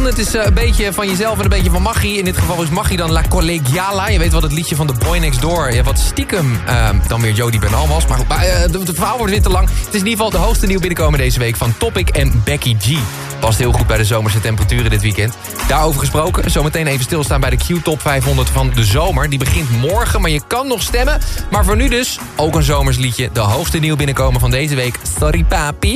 Het is een beetje van jezelf en een beetje van Maggie. In dit geval is Maggie dan La Collegiala. Je weet wat het liedje van The Boy Next Door. Ja, wat stiekem dan weer Jody Bernal was. Maar goed, het verhaal wordt weer te lang. Het is in ieder geval de hoogste nieuw binnenkomen deze week van Topic en Becky G. Past heel goed bij de zomerse temperaturen dit weekend. Daarover gesproken, zometeen even stilstaan bij de Q-top 500 van de zomer. Die begint morgen, maar je kan nog stemmen. Maar voor nu dus ook een zomersliedje. De hoogste nieuw binnenkomen van deze week. Sorry papi.